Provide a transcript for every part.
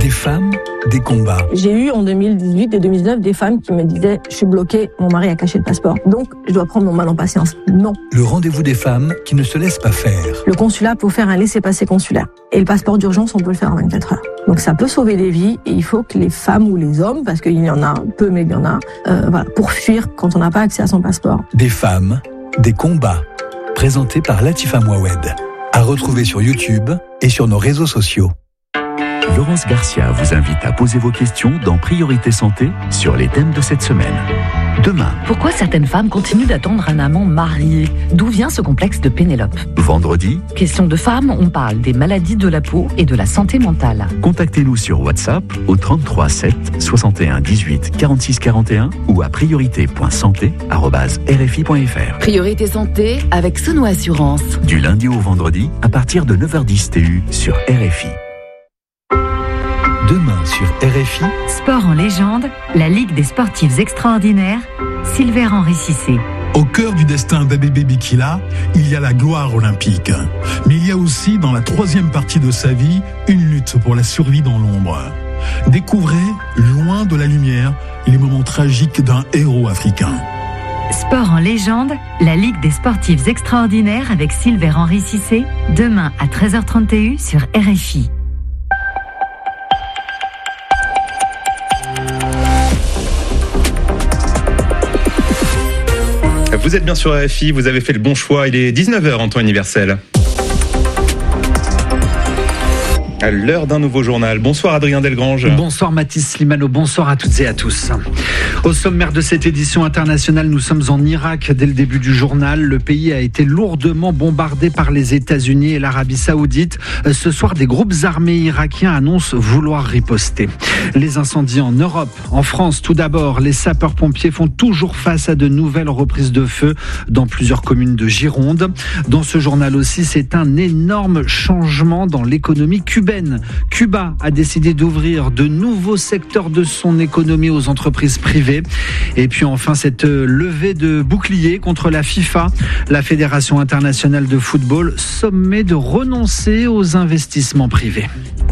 Des femmes, des combats. J'ai eu en 2018 et 2019 des femmes qui me disaient « Je suis bloquée, mon mari a caché le passeport, donc je dois prendre mon mal en patience ». Non. Le rendez-vous des femmes qui ne se laissent pas faire. Le consulat peut faire un laissez-passer consulaire. Et le passeport d'urgence, on peut le faire en 24 heures. Donc ça peut sauver des vies et il faut que les femmes ou les hommes, parce qu'il y en a peu mais il y en a, pour fuir quand on n'a pas accès à son passeport. Des femmes, des combats. Présenté par Latifa Mouawed. À retrouver sur YouTube et sur nos réseaux sociaux. Laurence Garcia vous invite à poser vos questions dans Priorité Santé sur les thèmes de cette semaine. Demain. Pourquoi certaines femmes continuent d'attendre un amant marié ? D'où vient ce complexe de Pénélope ? Vendredi. Question de femmes, on parle des maladies de la peau et de la santé mentale. Contactez-nous sur WhatsApp au 33 7 61 18 46 41 ou à priorité.santé@rfi.fr. Priorité Santé avec Sono Assurance. Du lundi au vendredi à partir de 9h10 TU sur RFI. Demain sur RFI. Sport en légende, la Ligue des sportifs extraordinaires, Silver-Henri Cissé. Au cœur du destin d'Abebe Bikila, il y a la gloire olympique. Mais il y a aussi, dans la troisième partie de sa vie, une lutte pour la survie dans l'ombre. Découvrez, loin de la lumière, les moments tragiques d'un héros africain. Sport en légende, la Ligue des sportifs extraordinaires avec Silver-Henri Cissé, demain à 13h30 TU sur RFI. Vous êtes bien sur RFI, vous avez fait le bon choix, il est 19h en temps universel. À l'heure d'un nouveau journal. Bonsoir Adrien Delgrange. Bonsoir Mathis Slimano, bonsoir à toutes et à tous. Au sommaire de cette édition internationale, nous sommes en Irak. Dès le début du journal, le pays a été lourdement bombardé par les États-Unis et l'Arabie Saoudite. Ce soir, des groupes armés irakiens annoncent vouloir riposter. Les incendies en Europe, en France tout d'abord, les sapeurs-pompiers font toujours face à de nouvelles reprises de feu dans plusieurs communes de Gironde. Dans ce journal aussi, c'est un énorme changement dans l'économie cubaine. Cuba a décidé d'ouvrir de nouveaux secteurs de son économie aux entreprises privées. Et puis enfin, cette levée de bouclier contre la FIFA, la Fédération internationale de football, sommet de renoncer aux investissements privés.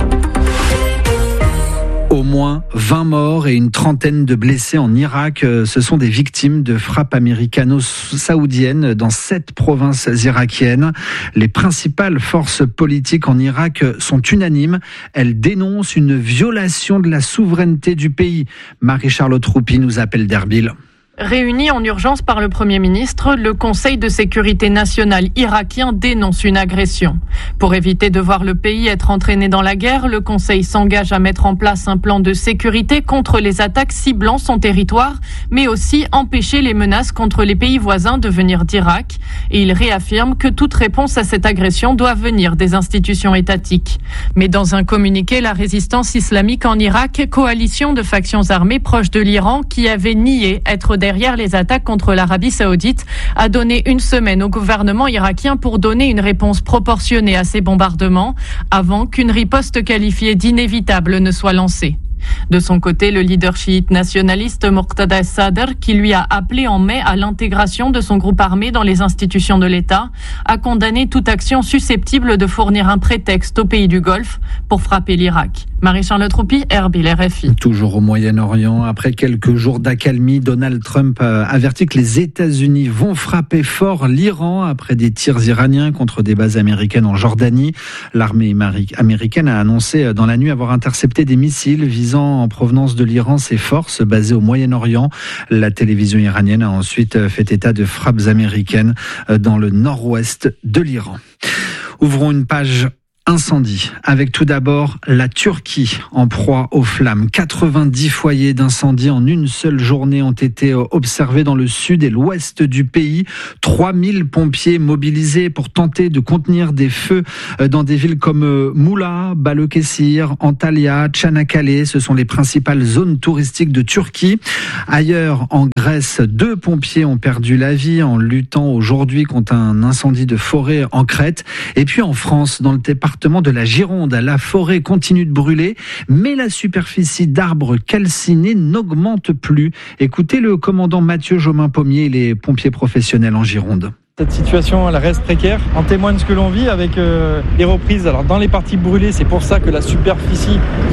Au moins 20 morts et une trentaine de blessés en Irak. Ce sont des victimes de frappes américano-saoudiennes dans 7 provinces irakiennes. Les principales forces politiques en Irak sont unanimes. Elles dénoncent une violation de la souveraineté du pays. Marie-Charlotte Roupi nous appelle d'Erbil. Réuni en urgence par le Premier ministre, le Conseil de sécurité nationale irakien dénonce une agression. Pour éviter de voir le pays être entraîné dans la guerre, le Conseil s'engage à mettre en place un plan de sécurité contre les attaques ciblant son territoire, mais aussi empêcher les menaces contre les pays voisins de venir d'Irak. Et il réaffirme que toute réponse à cette agression doit venir des institutions étatiques. Mais dans un communiqué, la résistance islamique en Irak, coalition de factions armées proches de l'Iran, qui avait nié être derrière les attaques contre l'Arabie Saoudite, a donné une semaine au gouvernement irakien pour donner une réponse proportionnée à ces bombardements, avant qu'une riposte qualifiée d'inévitable ne soit lancée. De son côté, le leader chiite nationaliste Muqtada Sadr, qui lui a appelé en mai à l'intégration de son groupe armé dans les institutions de l'État, a condamné toute action susceptible de fournir un prétexte aux pays du Golfe pour frapper l'Irak. Marie-Charlotte Roupi, Erbil, RFI. Toujours au Moyen-Orient, après quelques jours d'accalmie, Donald Trump avertit que les États-Unis vont frapper fort l'Iran après des tirs iraniens contre des bases américaines en Jordanie. L'armée américaine a annoncé dans la nuit avoir intercepté des missiles visant en provenance de l'Iran ses forces basées au Moyen-Orient. La télévision iranienne a ensuite fait état de frappes américaines dans le nord-ouest de l'Iran. Ouvrons une page incendie, avec tout d'abord la Turquie en proie aux flammes. 90 foyers d'incendie en une seule journée ont été observés dans le sud et l'ouest du pays. 3000 pompiers mobilisés pour tenter de contenir des feux dans des villes comme Muğla, Balıkesir, Antalya, Çanakkale. Ce sont les principales zones touristiques de Turquie. Ailleurs, en Grèce, 2 pompiers ont perdu la vie en luttant aujourd'hui contre un incendie de forêt en Crète. Et puis en France, dans le département de la Gironde, la forêt continue de brûler, mais la superficie d'arbres calcinés n'augmente plus. Écoutez le commandant Mathieu Jomain-Pommier et les pompiers professionnels en Gironde. Cette situation, elle reste précaire. En témoigne ce que l'on vit avec les reprises. Alors dans les parties brûlées, c'est pour ça que la superficie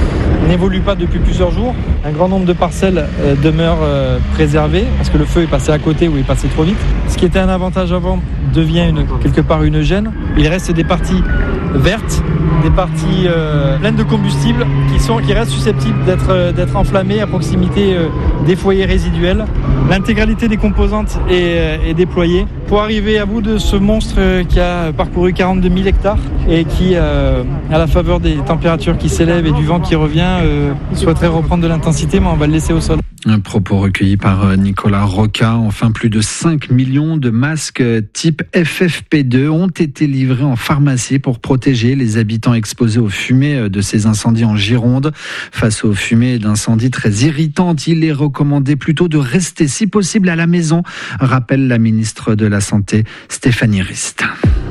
n'évolue pas depuis plusieurs jours. Un grand nombre de parcelles demeurent préservées parce que le feu est passé à côté ou est passé trop vite. Ce qui était un avantage avant devient quelque part une gêne. Il reste des parties vertes, des parties pleines de combustible qui restent susceptibles d'être enflammées à proximité des foyers résiduels. L'intégralité des composantes est déployée pour arriver à bout de ce monstre qui a parcouru 42 000 hectares et qui, à la faveur des températures qui s'élèvent et du vent qui revient, souhaiterait reprendre de l'intensité, mais on va le laisser au sol. Un propos recueilli par Nicolas Roca. Enfin, plus de 5 millions de masques type FFP2 ont été livrés en pharmacie pour protéger les habitants exposés aux fumées de ces incendies en Gironde. Face aux fumées d'incendies très irritantes, il est recommandé plutôt de rester si possible à la maison, rappelle la ministre de la Santé, Stéphanie Rist.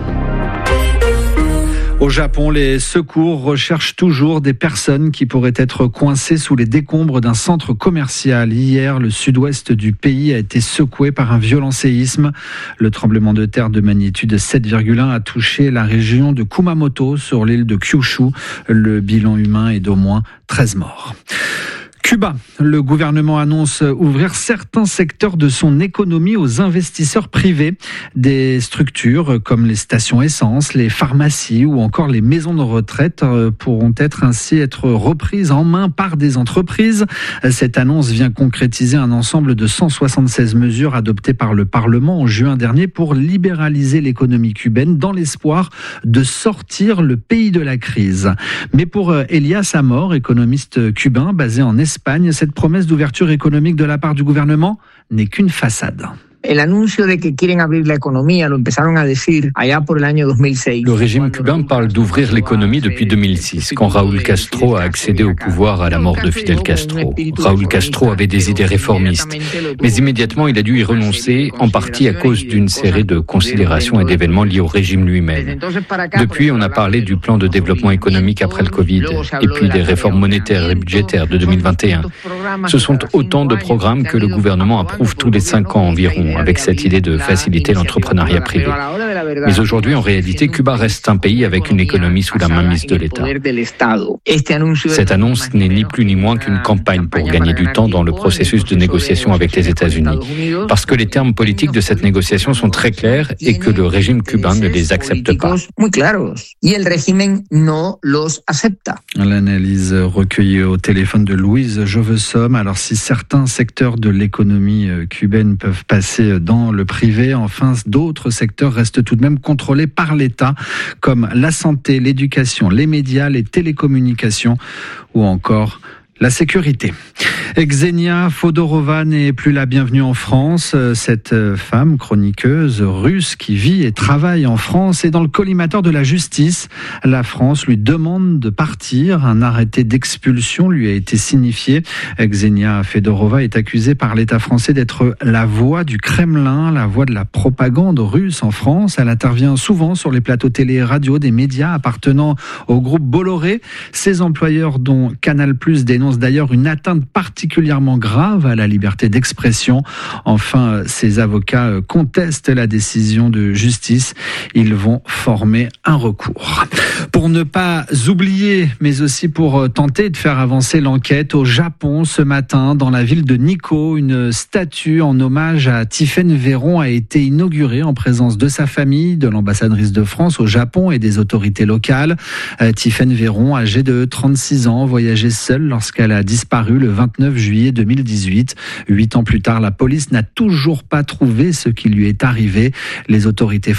Au Japon, les secours recherchent toujours des personnes qui pourraient être coincées sous les décombres d'un centre commercial. Hier, le sud-ouest du pays a été secoué par un violent séisme. Le tremblement de terre de magnitude 7,1 a touché la région de Kumamoto sur l'île de Kyushu. Le bilan humain est d'au moins 13 morts. Cuba, le gouvernement annonce ouvrir certains secteurs de son économie aux investisseurs privés. Des structures comme les stations essence, les pharmacies ou encore les maisons de retraite pourront ainsi être reprises en main par des entreprises. Cette annonce vient concrétiser un ensemble de 176 mesures adoptées par le Parlement en juin dernier pour libéraliser l'économie cubaine dans l'espoir de sortir le pays de la crise. Mais pour Elias Amor, économiste cubain basé en Espagne, cette promesse d'ouverture économique de la part du gouvernement n'est qu'une façade. Le régime cubain parle d'ouvrir l'économie depuis 2006, quand Raúl Castro a accédé au pouvoir à la mort de Fidel Castro. Raúl Castro avait des idées réformistes, mais immédiatement il a dû y renoncer, en partie à cause d'une série de considérations et d'événements liés au régime lui-même. Depuis, on a parlé du plan de développement économique après le Covid, et puis des réformes monétaires et budgétaires de 2021. Ce sont autant de programmes que le gouvernement approuve tous les 5 ans environ, avec cette idée de faciliter l'entrepreneuriat privé. Mais aujourd'hui, en réalité, Cuba reste un pays avec une économie sous la mainmise de l'État. Cette annonce n'est ni plus ni moins qu'une campagne pour gagner du temps dans le processus de négociation avec les États-Unis. Parce que les termes politiques de cette négociation sont très clairs et que le régime cubain ne les accepte pas. L'analyse recueillie au téléphone de Louise Jovesomme. Alors, si certains secteurs de l'économie cubaine peuvent passer dans le privé, enfin, d'autres secteurs restent tout de même contrôlés par l'État, comme la santé, l'éducation, les médias, les télécommunications ou encore la sécurité. Xenia Fodorova n'est plus la bienvenue en France. Cette femme chroniqueuse russe qui vit et travaille en France est dans le collimateur de la justice. La France lui demande de partir. Un arrêté d'expulsion lui a été signifié. Xenia Fodorova est accusée par l'État français d'être la voix du Kremlin, la voix de la propagande russe en France. Elle intervient souvent sur les plateaux télé et radio des médias appartenant au groupe Bolloré. Ses employeurs, dont Canal+, dénoncent d'ailleurs une atteinte particulièrement grave à la liberté d'expression. Enfin, ses avocats contestent la décision de justice. Ils vont former un recours. Pour ne pas oublier, mais aussi pour tenter de faire avancer l'enquête, au Japon, ce matin, dans la ville de Nikko, une statue en hommage à Tiphaine Véron a été inaugurée en présence de sa famille, de l'ambassadrice de France au Japon et des autorités locales. Tiphaine Véron, âgée de 36 ans, voyageait seule lorsqu'elle a disparu le 29 juillet 2018. 8 ans plus tard, la police n'a toujours pas trouvé ce qui lui est arrivé. Les autorités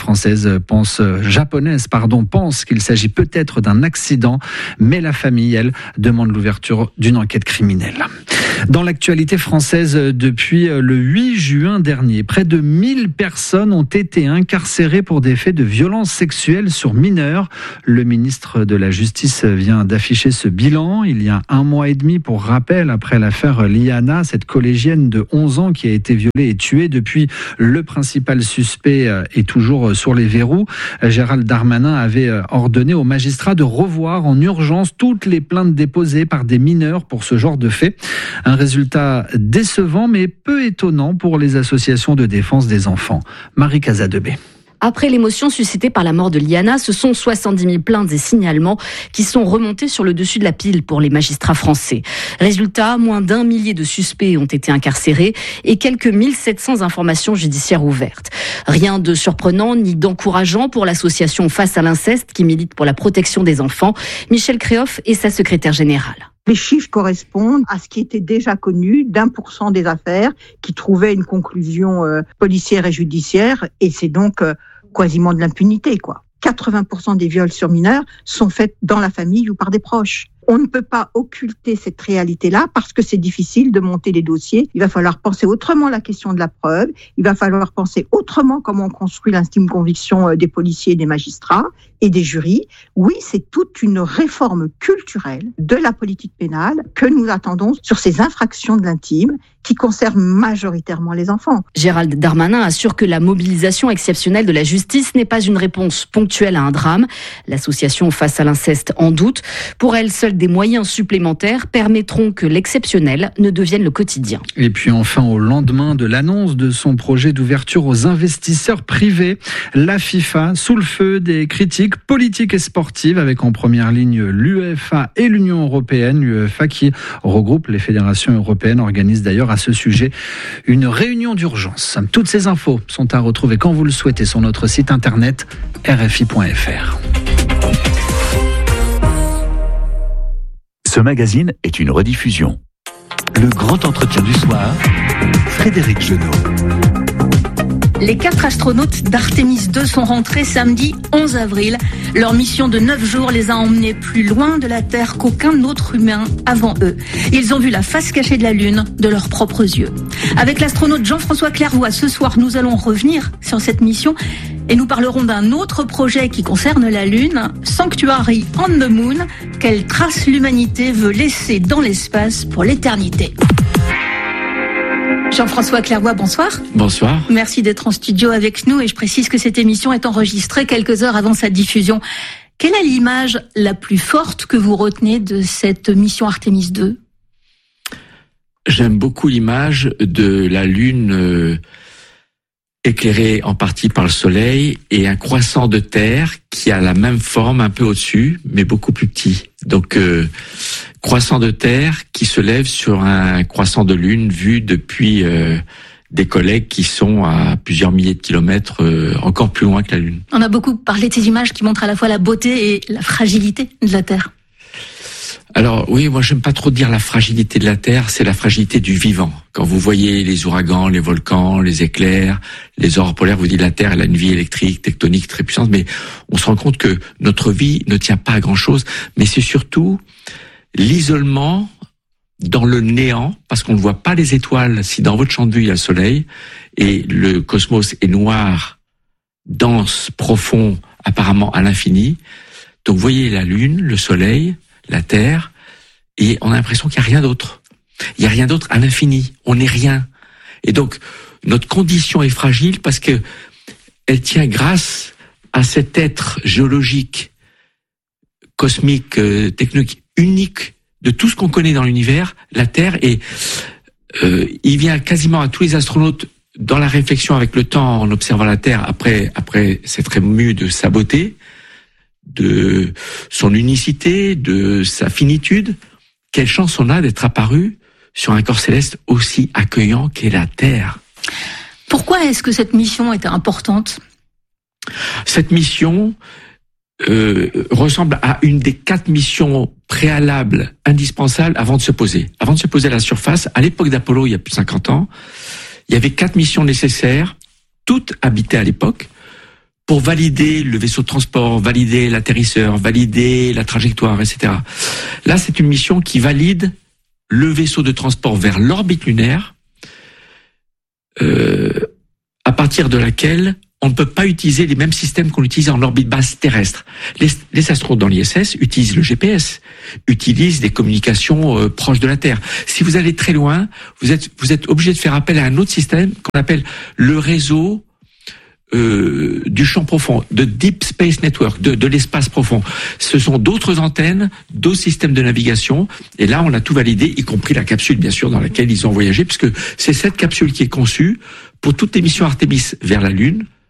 japonaises pensent qu'il s'agit peut-être d'un accident, mais la famille, elle, demande l'ouverture d'une enquête criminelle. Dans l'actualité française, depuis le 8 juin dernier, près de 1000 personnes ont été incarcérées pour des faits de violence sexuelle sur mineurs. Le ministre de la Justice vient d'afficher ce bilan. Il y a 1 mois et demi, pour rappel, après l'affaire Liana, cette collégienne de 11 ans qui a été violée et tuée. Depuis, le principal suspect est toujours sur les verrous. Gérald Darmanin avait ordonné aux magistrats de revoir en urgence toutes les plaintes déposées par des mineurs pour ce genre de faits. Un résultat décevant mais peu étonnant pour les associations de défense des enfants. Marie Casadebé. Après l'émotion suscitée par la mort de Liana, ce sont 70 000 plaintes et signalements qui sont remontés sur le dessus de la pile pour les magistrats français. Résultat, moins d'1 millier de suspects ont été incarcérés et quelques 1700 informations judiciaires ouvertes. Rien de surprenant ni d'encourageant pour l'association Face à l'inceste qui milite pour la protection des enfants. Michel Créoff est sa secrétaire générale. Les chiffres correspondent à ce qui était déjà connu d'1% des affaires qui trouvaient une conclusion policière et judiciaire, et c'est donc quasiment de l'impunité, quoi. 80% des viols sur mineurs sont faits dans la famille ou par des proches. On ne peut pas occulter cette réalité-là parce que c'est difficile de monter les dossiers. Il va falloir penser autrement la question de la preuve. Il va falloir penser autrement comment on construit l'intime conviction des policiers et des magistrats et des jurys. Oui, c'est toute une réforme culturelle de la politique pénale que nous attendons sur ces infractions de l'intime qui concernent majoritairement les enfants. Gérald Darmanin assure que la mobilisation exceptionnelle de la justice n'est pas une réponse ponctuelle à un drame. L'association Face à l'inceste en doute. Pour elle, seuls des moyens supplémentaires permettront que l'exceptionnel ne devienne le quotidien. Et puis enfin, au lendemain de l'annonce de son projet d'ouverture aux investisseurs privés, la FIFA sous le feu des critiques politiques et sportives avec en première ligne l'UEFA et l'Union européenne. L'UEFA qui regroupe les fédérations européennes organise d'ailleurs à ce sujet une réunion d'urgence. Toutes ces infos sont à retrouver quand vous le souhaitez sur notre site internet rfi.fr. Ce magazine est une rediffusion. Le grand entretien du soir, Frédéric Genot. Les 4 astronautes d'Artemis 2 sont rentrés samedi 11 avril. Leur mission de 9 jours les a emmenés plus loin de la Terre qu'aucun autre humain avant eux. Ils ont vu la face cachée de la Lune de leurs propres yeux. Avec l'astronaute Jean-François Clairvoy, ce soir, nous allons revenir sur cette mission et nous parlerons d'un autre projet qui concerne la Lune, Sanctuary on the Moon. Quelle trace l'humanité veut laisser dans l'espace pour l'éternité? Jean-François Clairvoy, bonsoir. Bonsoir. Merci d'être en studio avec nous et je précise que cette émission est enregistrée quelques heures avant sa diffusion. Quelle est l'image la plus forte que vous retenez de cette mission Artemis 2 ? J'aime beaucoup l'image de la Lune éclairée en partie par le Soleil et un croissant de terre qui a la même forme un peu au-dessus, mais beaucoup plus petit. Donc, croissant de terre qui se lève sur un croissant de Lune vu depuis des collègues qui sont à plusieurs milliers de kilomètres encore plus loin que la Lune. On a beaucoup parlé de ces images qui montrent à la fois la beauté et la fragilité de la Terre. Alors oui, moi j'aime pas trop dire la fragilité de la Terre, c'est la fragilité du vivant. Quand vous voyez les ouragans, les volcans, les éclairs, les aurores polaires, vous dites la Terre elle a une vie électrique, tectonique très puissante, mais on se rend compte que notre vie ne tient pas à grand chose, mais c'est surtout l'isolement dans le néant, parce qu'on ne voit pas les étoiles si dans votre champ de vue il y a le Soleil, et le cosmos est noir, dense, profond, apparemment à l'infini. Donc vous voyez la Lune, le Soleil, la Terre, et on a l'impression qu'il n'y a rien d'autre. Il n'y a rien d'autre à l'infini. On n'est rien. Et donc, notre condition est fragile parce que elle tient grâce à cet être géologique, cosmique, technique, unique de tout ce qu'on connaît dans l'univers, la Terre, et il vient quasiment à tous les astronautes dans la réflexion avec le temps en observant la Terre après s'être ému de sa beauté, de son unicité, de sa finitude. Quelle chance on a d'être apparu sur un corps céleste aussi accueillant qu'est la Terre. Pourquoi est-ce que cette mission était importante ? Cette mission ressemble à une des 4 missions préalables, indispensables avant de se poser. Avant de se poser à la surface, à l'époque d'Apollo, il y a plus de 50 ans, il y avait 4 missions nécessaires, toutes habitées à l'époque, pour valider le vaisseau de transport, valider l'atterrisseur, valider la trajectoire, etc. Là, c'est une mission qui valide le vaisseau de transport vers l'orbite lunaire, à partir de laquelle on ne peut pas utiliser les mêmes systèmes qu'on utilise en orbite basse terrestre. Les astronautes dans l'ISS utilisent le GPS, utilisent des communications proches de la Terre. Si vous allez très loin, vous êtes obligé de faire appel à un autre système qu'on appelle le réseau du champ profond, de Deep Space Network, de l'espace profond. Ce sont d'autres antennes, d'autres systèmes de navigation, et là on a tout validé, y compris la capsule bien sûr dans laquelle ils ont voyagé, puisque c'est cette capsule qui est conçue pour toutes les missions Artemis vers la Lune,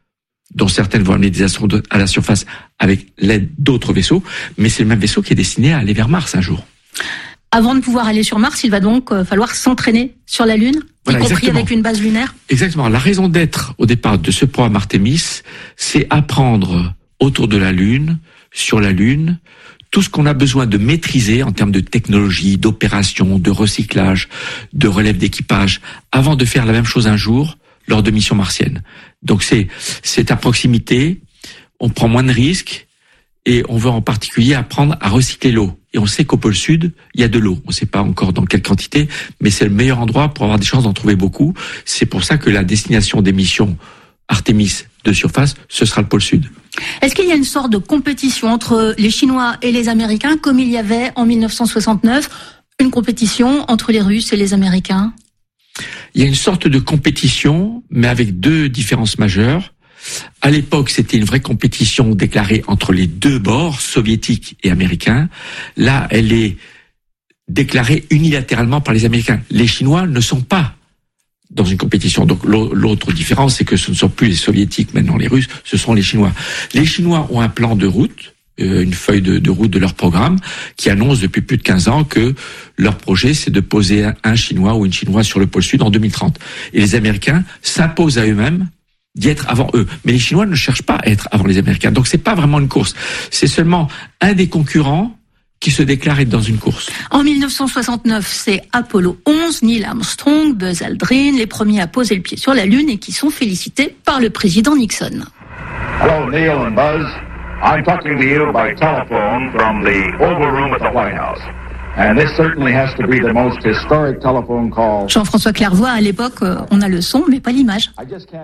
dont certaines vont amener des astronautes à la surface avec l'aide d'autres vaisseaux, mais c'est le même vaisseau qui est destiné à aller vers Mars un jour. Avant de pouvoir aller sur Mars, il va donc falloir s'entraîner sur la Lune, y compris exactement. Avec une base lunaire. Exactement. La raison d'être au départ de ce programme Artemis, c'est apprendre autour de la Lune, sur la Lune, tout ce qu'on a besoin de maîtriser en termes de technologie, d'opération, de recyclage, de relève d'équipage, avant de faire la même chose un jour lors de missions martiennes. Donc c'est à proximité, on prend moins de risques et on veut en particulier apprendre à recycler l'eau. Et on sait qu'au pôle Sud, il y a de l'eau. On ne sait pas encore dans quelle quantité, mais c'est le meilleur endroit pour avoir des chances d'en trouver beaucoup. C'est pour ça que la destination des missions Artemis de surface, ce sera le pôle Sud. Est-ce qu'il y a une sorte de compétition entre les Chinois et les Américains, comme il y avait en 1969, une compétition entre les Russes et les Américains ? Il y a une sorte de compétition, mais avec deux différences majeures. À l'époque, c'était une vraie compétition déclarée entre les deux bords, soviétiques et américains. Là, elle est déclarée unilatéralement par les Américains. Les Chinois ne sont pas dans une compétition. Donc l'autre différence, c'est que ce ne sont plus les soviétiques, maintenant les Russes, ce sont les Chinois. Les Chinois ont un plan de route, une feuille de route de leur programme, qui annonce depuis plus de 15 ans que leur projet, c'est de poser un Chinois ou une Chinoise sur le pôle Sud en 2030. Et les Américains s'imposent à eux-mêmes d'y être avant eux. Mais les Chinois ne cherchent pas à être avant les Américains. Donc c'est pas vraiment une course. C'est seulement un des concurrents qui se déclare être dans une course. En 1969, c'est Apollo 11, Neil Armstrong, Buzz Aldrin, les premiers à poser le pied sur la Lune et qui sont félicités par le président Nixon. Hello Neil and Buzz, I'm talking to you by telephone from the Oval Room at the White House. And this certainly has to be the most historic telephone call. Jean-François Clairvoy, à l'époque, on a le son, mais pas l'image.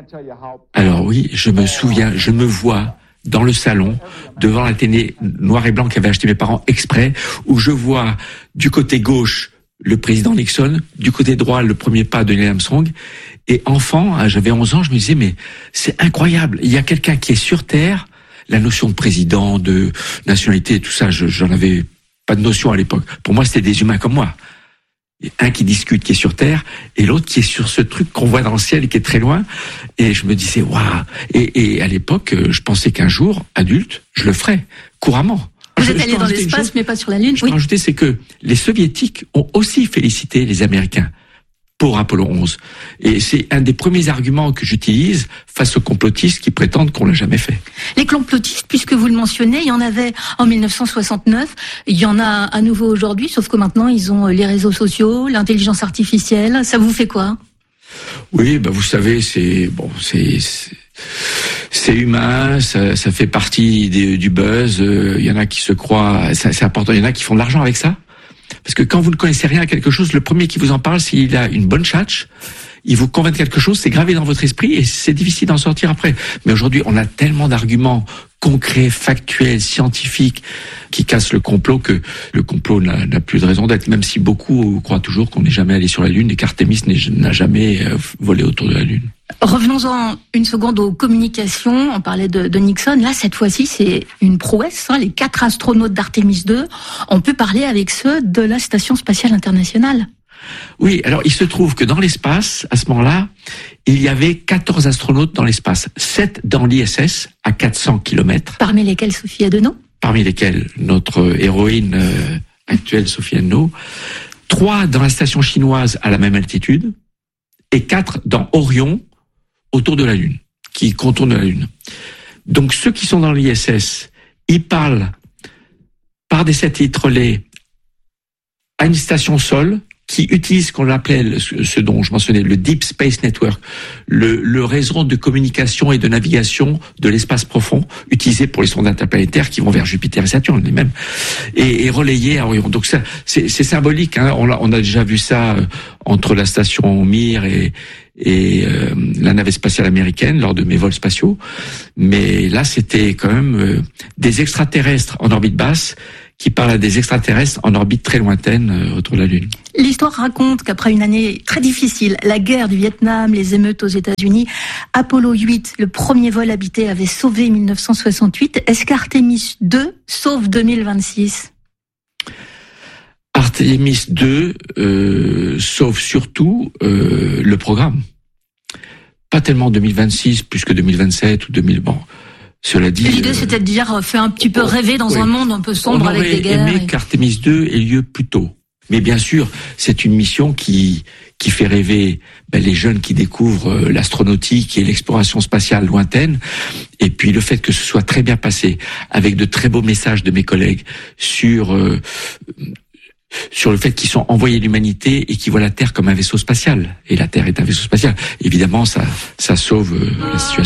Alors oui, je me souviens, je me vois dans le salon, devant la télé noir et blanc qu'avaient acheté mes parents exprès, où je vois du côté gauche le président Nixon, du côté droit le premier pas de Neil Armstrong. Et enfant, j'avais 11 ans, je me disais, mais c'est incroyable, il y a quelqu'un qui est sur Terre. La notion de président, de nationalité, tout ça, j'en avais pas de notion à l'époque. Pour moi, c'était des humains comme moi. Un qui discute, qui est sur Terre, et l'autre qui est sur ce truc qu'on voit dans le ciel et qui est très loin. Et je me disais, waouh. Et à l'époque, je pensais qu'un jour, adulte, je le ferais couramment. Vous êtes allé dans l'espace, mais pas sur la Lune. Je peux rajouter, c'est que les Soviétiques ont aussi félicité les Américains pour Apollo 11. Et c'est un des premiers arguments que j'utilise face aux complotistes qui prétendent qu'on l'a jamais fait. Les complotistes, puisque vous le mentionnez, il y en avait en 1969, il y en a à nouveau aujourd'hui, sauf que maintenant ils ont les réseaux sociaux, l'intelligence artificielle. Ça vous fait quoi ? Oui, vous savez, c'est humain, ça fait partie du buzz. Il y en a qui se croient, c'est important. Il y en a qui font de l'argent avec ça. Parce que quand vous ne connaissez rien à quelque chose, le premier qui vous en parle, s'il a une bonne tchatche, il vous convainc de quelque chose, c'est gravé dans votre esprit et c'est difficile d'en sortir après. Mais aujourd'hui, on a tellement d'arguments concrets, factuels, scientifiques, qui cassent le complot que le complot n'a plus de raison d'être, même si beaucoup croient toujours qu'on n'est jamais allé sur la Lune et qu'Artemis n'a jamais volé autour de la Lune. Revenons-en une seconde aux communications. On parlait de Nixon. Là, cette fois-ci, c'est une prouesse. Les 4 astronautes d'Artemis 2, on peut parler avec ceux de la Station spatiale internationale. Oui, alors il se trouve que dans l'espace, à ce moment-là, il y avait 14 astronautes dans l'espace. 7 dans l'ISS, à 400 km. Parmi lesquels Sophie Adenau. Parmi lesquels notre héroïne actuelle, Sophie Adenau. 3 dans la station chinoise à la même altitude. Et 4 dans Orion, autour de la Lune, qui contourne la Lune. Donc ceux qui sont dans l'ISS, ils parlent par des satellites relais à une station sol qui utilise ce qu'on appelait, ce dont je mentionnais, le Deep Space Network, le réseau de communication et de navigation de l'espace profond, utilisé pour les sondes interplanétaires qui vont vers Jupiter et Saturne, les mêmes, et relayé à Orion. Donc ça, c'est symbolique, hein. On a déjà vu ça entre la station Mir et la navette spatiale américaine lors de mes vols spatiaux. Mais là, c'était quand même des extraterrestres en orbite basse qui parlent à des extraterrestres en orbite très lointaine autour de la Lune. L'histoire raconte qu'après une année très difficile, la guerre du Vietnam, les émeutes aux États-Unis, Apollo 8, le premier vol habité, avait sauvé 1968. Est-ce qu'Artemis 2 sauve 2026 ? Artemis 2 sauve surtout le programme. pas tellement 2026, plus que 2027 ou 2000. Bon, cela dit. L'idée, c'était de dire, fait un petit peu rêver dans un monde un peu sombre avec des guerres. On aurait aimé qu'Artemis 2 ait lieu plus tôt. Mais bien sûr, c'est une mission qui fait rêver les jeunes qui découvrent l'astronautique et l'exploration spatiale lointaine. Et puis le fait que ce soit très bien passé, avec de très beaux messages de mes collègues sur le fait qu'ils sont envoyés l'humanité et qu'ils voient la Terre comme un vaisseau spatial. Et la Terre est un vaisseau spatial. Évidemment, ça sauve la situation.